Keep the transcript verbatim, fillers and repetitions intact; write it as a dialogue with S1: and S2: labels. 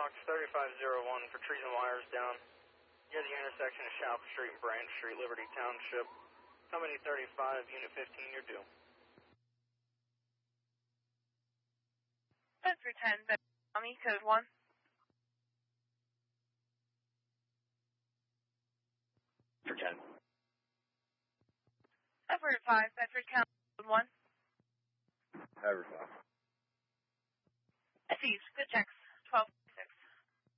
S1: Fox thirty-five oh one for trees and wires down. Near the intersection of Shalp Street and Branch Street, Liberty Township. Company thirty-five, Unit fifteen, you're due.
S2: Bedford ten, Tommy, code one.
S3: For ten.
S2: Edward five, Bedford County, code one.
S3: Edward five.
S2: East, good checks, twelve.